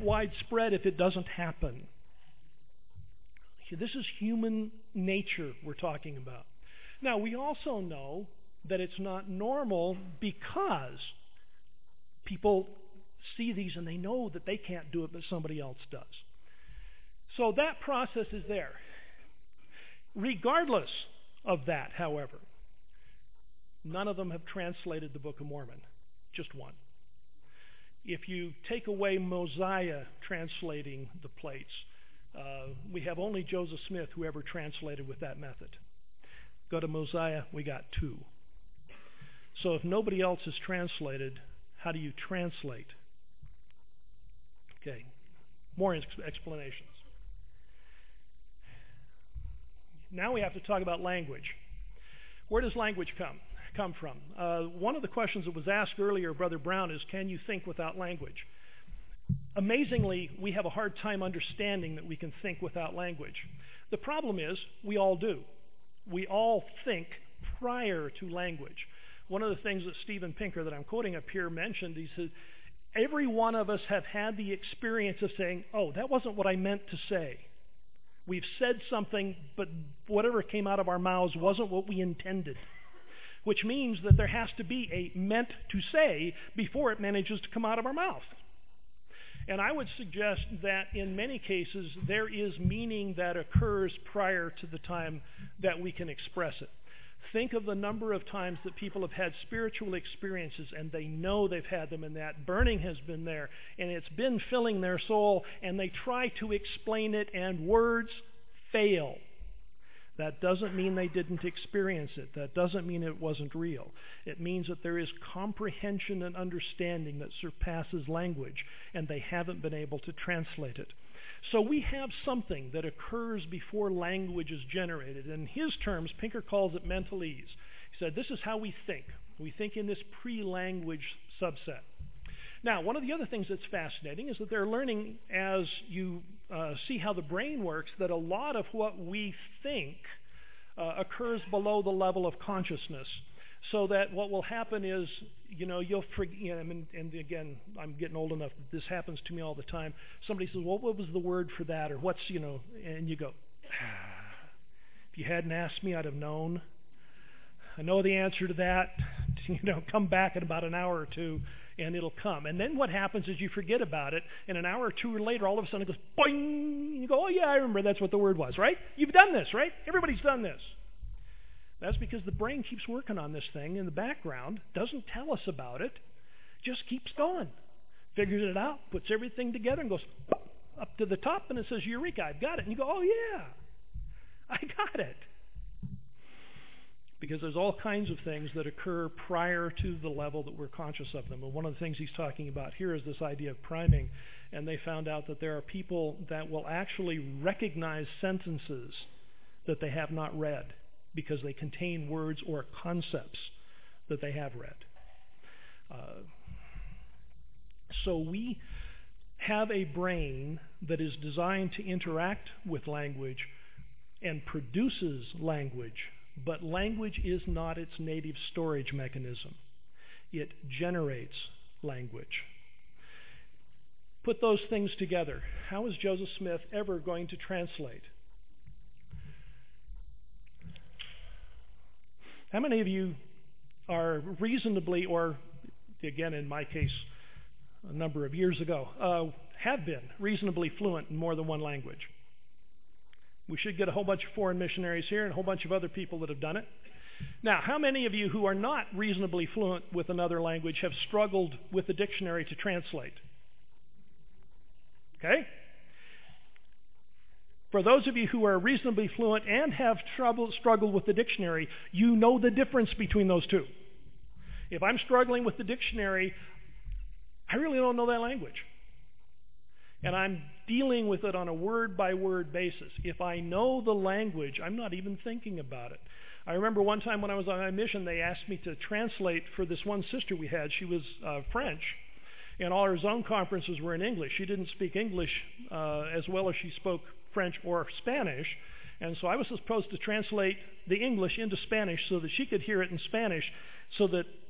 widespread if it doesn't happen. This is human nature we're talking about. Now, we also know that it's not normal because people see these and they know that they can't do it, but somebody else does. So that process is there. Regardless of that, however, none of them have translated the Book of Mormon, just one. If you take away Mosiah translating the plates, we have only Joseph Smith who ever translated with that method. Go to Mosiah, we got 2. So if nobody else has translated, how do you translate? Okay, more explanations. Now we have to talk about language. Where does language come from? One of the questions that was asked earlier, Brother Brown, is can you think without language? Amazingly, we have a hard time understanding that we can think without language. The problem is we all do. We all think prior to language. One of the things that Steven Pinker, that I'm quoting up here, mentioned, he said, every one of us have had the experience of saying, oh, that wasn't what I meant to say. We've said something, but whatever came out of our mouths wasn't what we intended. Which means that there has to be a meant to say before it manages to come out of our mouth. And I would suggest that in many cases there is meaning that occurs prior to the time that we can express it. Think of the number of times that people have had spiritual experiences and they know they've had them, and that burning has been there and it's been filling their soul, and they try to explain it and words fail. That doesn't mean they didn't experience it. That doesn't mean it wasn't real. It means that there is comprehension and understanding that surpasses language, and they haven't been able to translate it. So we have something that occurs before language is generated. In his terms, Pinker calls it mental ease. He said, this is how we think. We think in this pre-language subset. Now, one of the other things that's fascinating is that they're learning, as you see how the brain works, that a lot of what we think occurs below the level of consciousness. So that what will happen is, you'll forget, and again, I'm getting old enough that this happens to me all the time. Somebody says, well, what was the word for that? Or what's, and you go, if you hadn't asked me, I'd have known. I know the answer to that. Come back in about an hour or two, and it'll come. And then what happens is you forget about it, and an hour or two later, all of a sudden it goes, boing, and you go, oh yeah, I remember that's what the word was, right? You've done this, right? Everybody's done this. That's because the brain keeps working on this thing in the background, doesn't tell us about it, just keeps going. Figures it out, puts everything together, and goes up to the top, and it says, Eureka, I've got it. And you go, oh yeah, I got it. Because there's all kinds of things that occur prior to the level that we're conscious of them. And one of the things he's talking about here is this idea of priming. And they found out that there are people that will actually recognize sentences that they have not read, because they contain words or concepts that they have read. So we have a brain that is designed to interact with language and produces language, but language is not its native storage mechanism. It generates language. Put those things together. How is Joseph Smith ever going to translate? How many of you are reasonably, or again in my case, a number of years ago, have been reasonably fluent in more than one language? We should get a whole bunch of foreign missionaries here and a whole bunch of other people that have done it. Now, how many of you who are not reasonably fluent with another language have struggled with the dictionary to translate? Okay? For those of you who are reasonably fluent and have struggled with the dictionary, you know the difference between those two. If I'm struggling with the dictionary, I really don't know that language. And I'm dealing with it on a word-by-word basis. If I know the language, I'm not even thinking about it. I remember one time when I was on my mission, they asked me to translate for this one sister we had. She was French, and all her zone conferences were in English. She didn't speak English as well as she spoke French or Spanish, and so I was supposed to translate the English into Spanish so that she could hear it in Spanish, so that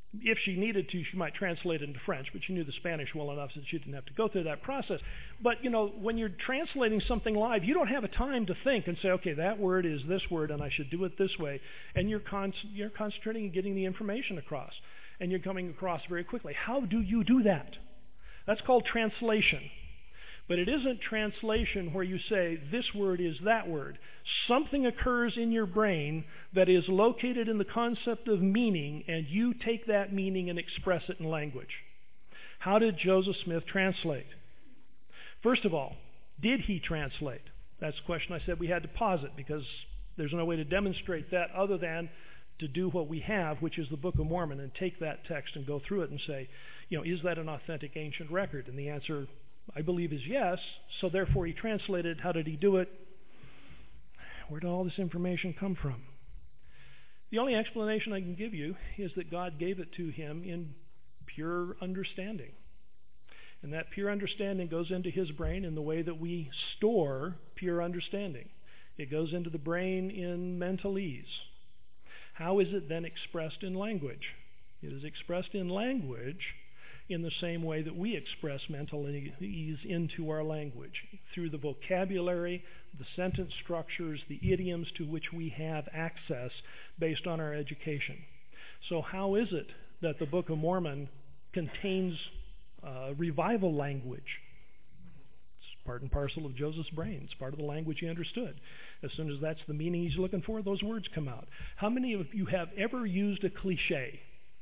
If she needed to, she might translate it into French, but she knew the Spanish well enough so that she didn't have to go through that process. But, when you're translating something live, you don't have a time to think and say, okay, that word is this word and I should do it this way. And you're concentrating on getting the information across. And you're coming across very quickly. How do you do that? That's called translation. But it isn't translation where you say, this word is that word. Something occurs in your brain that is located in the concept of meaning, and you take that meaning and express it in language. How did Joseph Smith translate? First of all, did he translate? That's the question I said we had to posit, because there's no way to demonstrate that other than to do what we have, which is the Book of Mormon, and take that text and go through it and say, is that an authentic ancient record? And the answer, I believe, is yes. So therefore he translated. How did he do it? Where did all this information come from? The only explanation I can give you is that God gave it to him in pure understanding. And that pure understanding goes into his brain in the way that we store pure understanding. It goes into the brain in mentalese. How is it then expressed in language? It is expressed in language in the same way that we express mentalese into our language, through the vocabulary, the sentence structures, the idioms to which we have access based on our education. So how is it that the Book of Mormon contains revival language? It's part and parcel of Joseph's brain. It's part of the language he understood. As soon as that's the meaning he's looking for, those words come out. How many of you have ever used a cliche?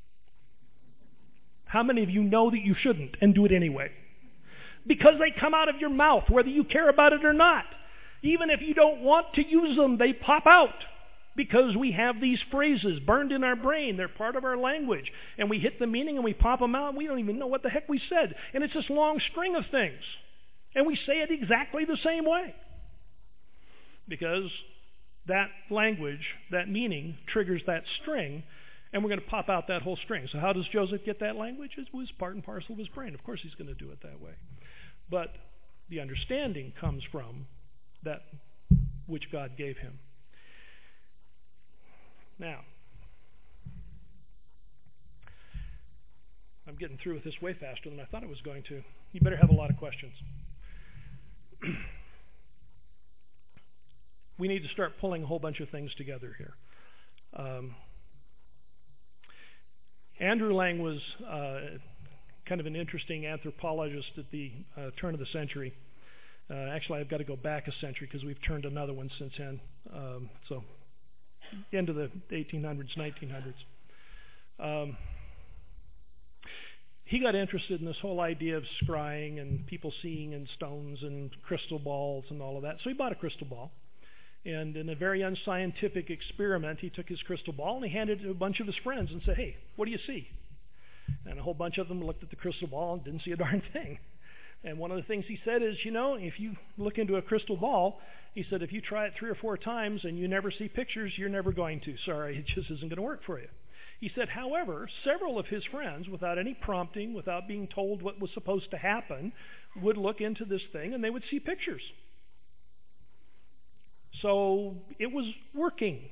How many of you know that you shouldn't and do it anyway? Because they come out of your mouth, whether you care about it or not. Even if you don't want to use them, they pop out. Because we have these phrases burned in our brain. They're part of our language. And we hit the meaning and we pop them out and we don't even know what the heck we said. And it's this long string of things. And we say it exactly the same way. Because that language, that meaning, triggers that string. And we're going to pop out that whole string. So how does Joseph get that language? It was part and parcel of his brain. Of course he's going to do it that way. But the understanding comes from that which God gave him. Now, I'm getting through with this way faster than I thought I was going to. You better have a lot of questions. We need to start pulling a whole bunch of things together here. Andrew Lang was kind of an interesting anthropologist at the turn of the century. Actually, I've got to go back a century because we've turned another one since then. So, end of the 1800s, 1900s. He got interested in this whole idea of scrying and people seeing in stones and crystal balls and all of that. So he bought a crystal ball. And in a very unscientific experiment, he took his crystal ball and he handed it to a bunch of his friends and said, hey, what do you see? And a whole bunch of them looked at the crystal ball and didn't see a darn thing. And one of the things he said is, if you look into a crystal ball, he said, if you try it 3 or 4 times and you never see pictures, you're never going to. Sorry, it just isn't going to work for you. He said, however, several of his friends, without any prompting, without being told what was supposed to happen, would look into this thing and they would see pictures. So it was working.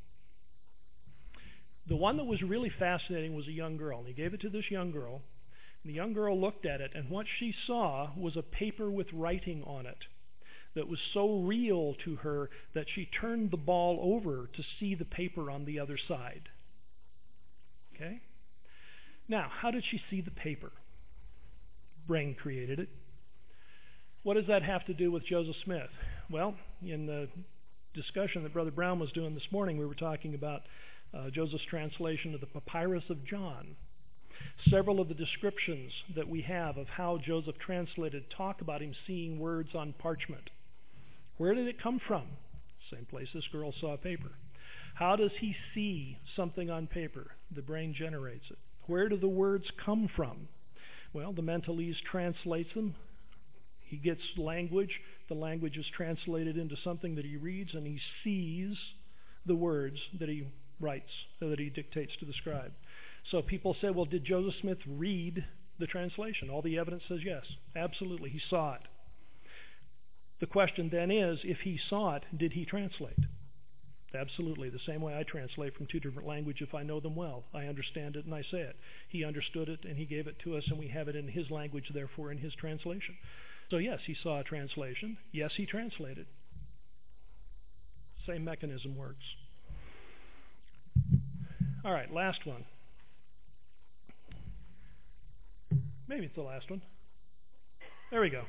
The one that was really fascinating was a young girl. And he gave it to this young girl. And the young girl looked at it, and what she saw was a paper with writing on it that was so real to her that she turned the ball over to see the paper on the other side. Okay? Now, how did she see the paper? Brain created it. What does that have to do with Joseph Smith? Well, in the discussion that Brother Brown was doing this morning, we were talking about Joseph's translation of the Papyrus of John. Several of the descriptions that we have of how Joseph translated talk about him seeing words on parchment. Where did it come from? Same place this girl saw paper. How does he see something on paper? The brain generates it. Where do the words come from? Well, the mentalese translates them. He gets language. The language is translated into something that he reads, and he sees the words that he writes, or that he dictates to the scribe. So people say, well, did Joseph Smith read the translation? All the evidence says yes. Absolutely, he saw it. The question then is, if he saw it, did he translate? Absolutely. The same way I translate from two different languages if I know them well. I understand it and I say it. He understood it and he gave it to us and we have it in his language, therefore in his translation. So yes, he saw a translation. Yes, he translated. Same mechanism works. All right, last one. Maybe it's the last one. There we go.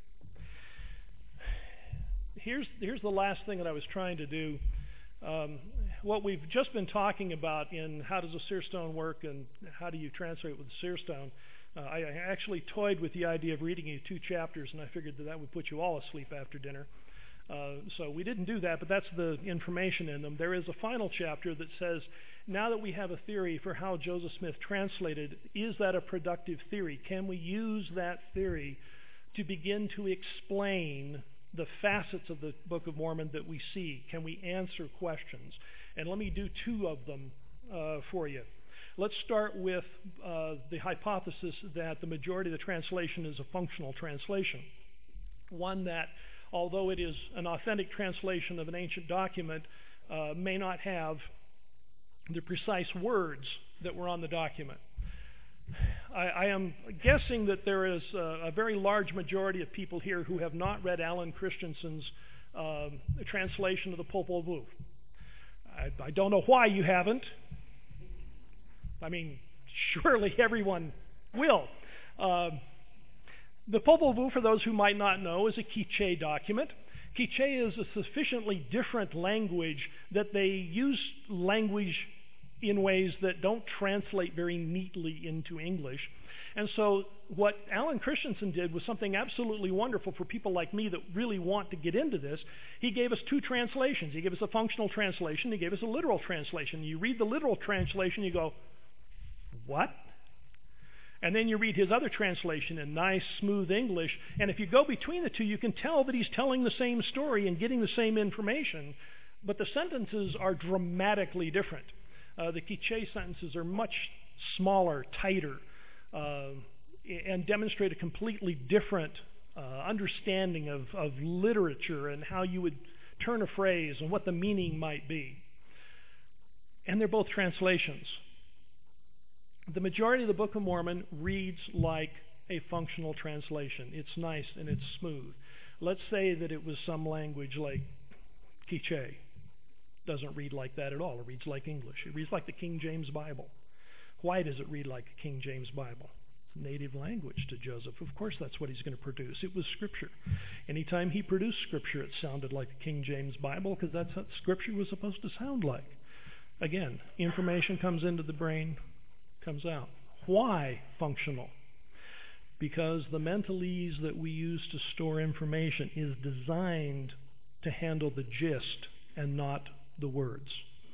Here's the last thing that I was trying to do. What we've just been talking about in how does a seer stone work and how do you translate with a seer stone, I actually toyed with the idea of reading you 2 chapters, and I figured that would put you all asleep after dinner. So we didn't do that, but that's the information in them. There is a final chapter that says, now that we have a theory for how Joseph Smith translated, is that a productive theory? Can we use that theory to begin to explain the facets of the Book of Mormon that we see? Can we answer questions? And let me do 2 of them for you. Let's start with the hypothesis that the majority of the translation is a functional translation. One that, although it is an authentic translation of an ancient document, may not have the precise words that were on the document. I am guessing that there is a very large majority of people here who have not read Alan Christensen's translation of the Popol Vuh. I don't know why you haven't. I mean, surely everyone will. The Popol Vuh, for those who might not know, is a Quiche document. Quiche is a sufficiently different language that they use language in ways that don't translate very neatly into English. And so what Alan Christensen did was something absolutely wonderful for people like me that really want to get into this. He gave us 2 translations. He gave us a functional translation. He gave us a literal translation. You read the literal translation, you go, what? And then you read his other translation in nice, smooth English, and if you go between the 2, you can tell that he's telling the same story and getting the same information, but the sentences are dramatically different. The Quiche sentences are much smaller, tighter, and demonstrate a completely different understanding of literature and how you would turn a phrase and what the meaning might be. And they're both translations. The majority of the Book of Mormon reads like a functional translation. It's nice and it's smooth. Let's say that it was some language like Quiche. Doesn't read like that at all. It reads like English. It reads like the King James Bible. Why does it read like a King James Bible? It's native language to Joseph. Of course that's what he's going to produce. It was Scripture. Anytime he produced Scripture, it sounded like the King James Bible because that's what Scripture was supposed to sound like. Again, information comes into the brain, comes out. Why functional? Because the mentalese that we use to store information is designed to handle the gist and not the words.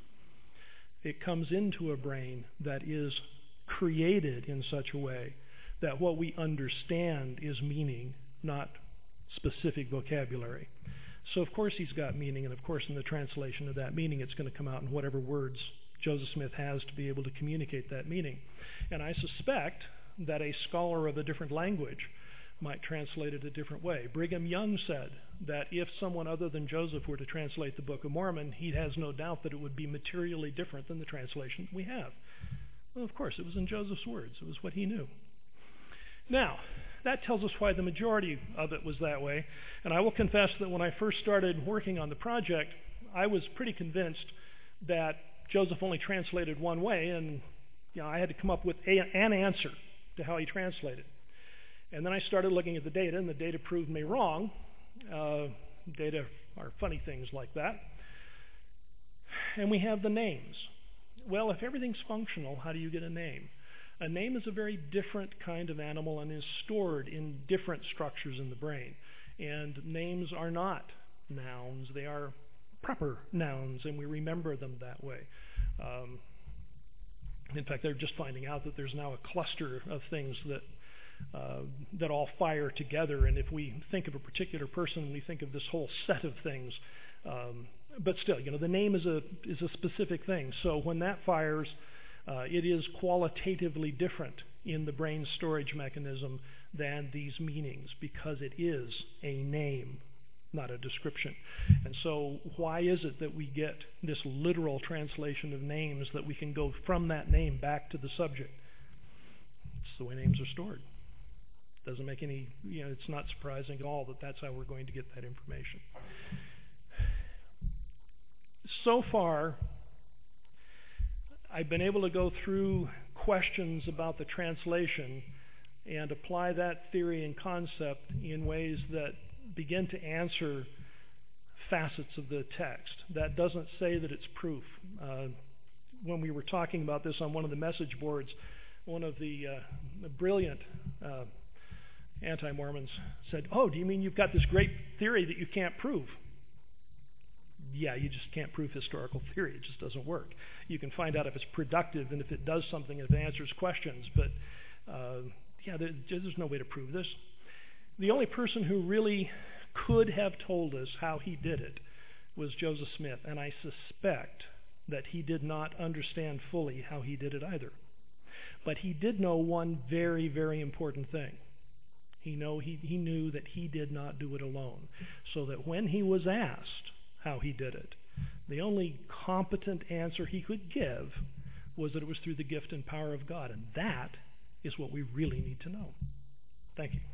It comes into a brain that is created in such a way that what we understand is meaning, not specific vocabulary. So of course he's got meaning, and of course in the translation of that meaning it's going to come out in whatever words Joseph Smith has to be able to communicate that meaning. And I suspect that a scholar of a different language might translate it a different way. Brigham Young said that if someone other than Joseph were to translate the Book of Mormon, he has no doubt that it would be materially different than the translation we have. Well, of course, it was in Joseph's words. It was what he knew. Now, that tells us why the majority of it was that way. And I will confess that when I first started working on the project, I was pretty convinced that Joseph only translated one way, and I had to come up with an answer to how he translated. And then I started looking at the data, and the data proved me wrong. Data are funny things like that. And we have the names. Well, if everything's functional, how do you get a name? A name is a very different kind of animal and is stored in different structures in the brain. And names are not nouns. They are proper nouns, and we remember them that way. In fact, they're just finding out that there's now a cluster of things that all fire together, and if we think of a particular person, we think of this whole set of things. But still, the name is a specific thing. So when that fires, it is qualitatively different in the brain storage mechanism than these meanings because it is a name. not a description. And so why is it that we get this literal translation of names, that we can go from that name back to the subject? It's the way names are stored. Doesn't make any, it's not surprising at all that that's how we're going to get that information. So far, I've been able to go through questions about the translation and apply that theory and concept in ways that begin to answer facets of the text. That doesn't say that it's proof. When we were talking about this on one of the message boards, one of the brilliant anti-Mormons said, "Oh, do you mean you've got this great theory that you can't prove?" Yeah, you just can't prove historical theory. It just doesn't work. You can find out if it's productive and if it does something, if it answers questions, but there's no way to prove this. The only person who really could have told us how he did it was Joseph Smith, and I suspect that he did not understand fully how he did it either. But he did know one very, very important thing. He knew that he did not do it alone, so that when he was asked how he did it, the only competent answer he could give was that it was through the gift and power of God, and that is what we really need to know. Thank you.